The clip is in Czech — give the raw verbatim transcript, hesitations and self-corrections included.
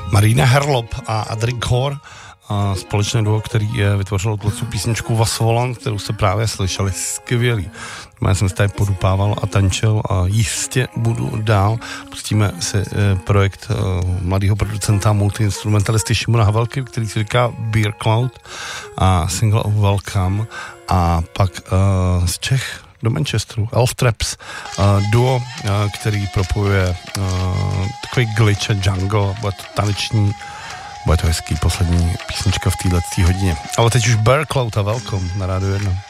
Marina Herlop a Adric Hor, a společné duo, který vytvořilo tu písničku Vas Volant, kterou jste právě slyšeli, skvělý. Já jsem se tady podupával a tančil a jistě budu dál. Pustíme si projekt mladého producenta multiinstrumentalisty Šimona Havelky, který se říká Beer Cloud a single of Welcome, a pak uh, z Čech do Manchesteru Elf Traps, uh, duo, uh, který propojuje uh, takový glitch a jungle, bude to taneční, bude to hezký poslední písnička v této hodině. Ale teď už Beer Cloud a Welcome na Rádiu jedna.